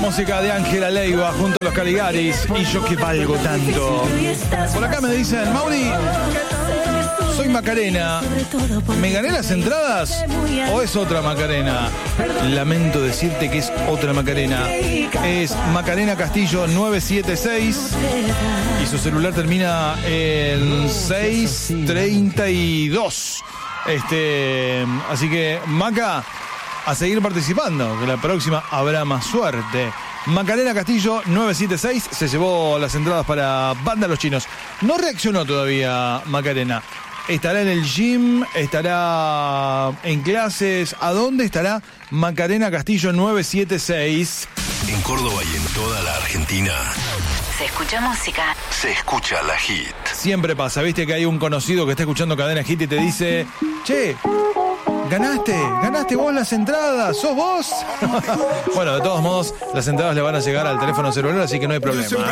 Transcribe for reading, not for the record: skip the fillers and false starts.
música de Ángela Leiva junto a los Caligaris. Y yo que valgo tanto. Por acá me dicen, Mauri, soy Macarena. ¿Me gané las entradas o es otra Macarena? Lamento decirte que es otra Macarena. Es Macarena Castillo 976 y su celular termina en 632. Así que, Maca, a seguir participando, que la próxima habrá más suerte. Macarena Castillo 976 se llevó las entradas para Banda Los Chinos. No reaccionó todavía Macarena. ¿Estará en el gym? ¿Estará en clases? ¿A dónde estará Macarena Castillo 976? En Córdoba y en toda la Argentina. Se escucha música. Se escucha la Hit. Siempre pasa, viste que hay un conocido que está escuchando Cadena Hit y te dice: che, ganaste vos las entradas, ¿sos vos? Bueno, de todos modos, las entradas le van a llegar al teléfono celular, así que no hay problema.